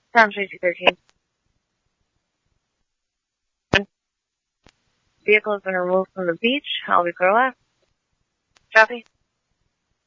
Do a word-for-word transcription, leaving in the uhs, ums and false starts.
Tom Tracy thirteen. Vehicle has been removed from the beach. I'll be clear left. Copy.